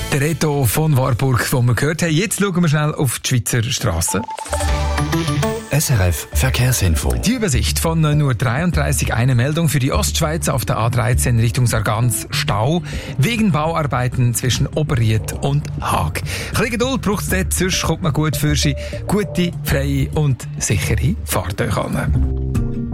Der Reto von Warburg, den wir gehört haben. Jetzt schauen wir schnell auf die Schweizer Strassen. SRF Verkehrsinfo. Die Übersicht von nur 33, eine Meldung für die Ostschweiz auf der A13 Richtung Sargans, Stau wegen Bauarbeiten zwischen Oberried und Haag. Ein bisschen Geduld braucht es dort, sonst kommt man gut für Sie gute, freie und sichere Fahrt euch an.